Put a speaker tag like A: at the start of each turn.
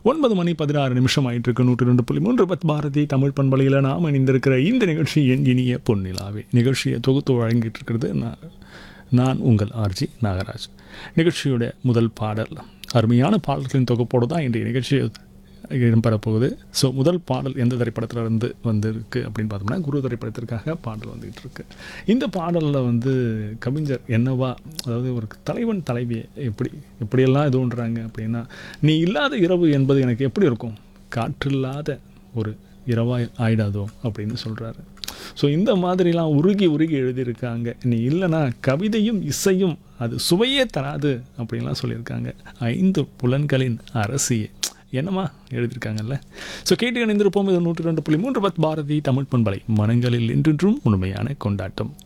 A: 9 மணி 16 நிமிஷம் ஆயிட்டு இருக்கு. 102.3 பத் பாரதி தமிழ் பண்பலையில் நாம் இணைந்திருக்கிற இந்த நிகழ்ச்சி என் இனிய பொன்னிலாவே. நிகழ்ச்சியை தொகுத்து வழங்கிட்டு இருக்கிறது நான் உங்கள் ஆர்ஜி நாகராஜ். நிகழ்ச்சியோட முதல் பாடல் அருமையான பாடல்களின் தொகுப்போடு தான் இன்றைய நிகழ்ச்சியை இடம்பெறப்போகுது. ஸோ முதல் பாடல் எந்த திரைப்படத்திலிருந்து வந்திருக்கு அப்படின்னு பார்த்தோம்னா குரு திரைப்படத்திற்காக பாடல் வந்துகிட்டு இருக்கு. இந்த பாடலில் கவிஞர் என்னவா, அதாவது ஒரு தலைவன் தலைவியை எப்படியெல்லாம் இதுன்றாங்க அப்படின்னா, நீ இல்லாத இரவு என்பது எனக்கு எப்படி இருக்கும், காற்றில்லாத ஒரு இரவாய் ஆயிடாதோ அப்படின்னு சொல்கிறாரு. ஸோ இந்த மாதிரிலாம் உருகி எழுதியிருக்காங்க. நீ இல்லைனா கவிதையும் இசையும் அது சுவையே தராது அப்படின்லாம் சொல்லியிருக்காங்க. 5 புலன்களின் அரசியே என்னமா எழுதியிருக்காங்கல்ல. ஸோ கேட்டு இணைந்திருப்போம். இது 102.3 பத் பாரதி தமிழ் பண்பலை, மனங்களில் என்றென்றும் உண்மையான கொண்டாட்டம்.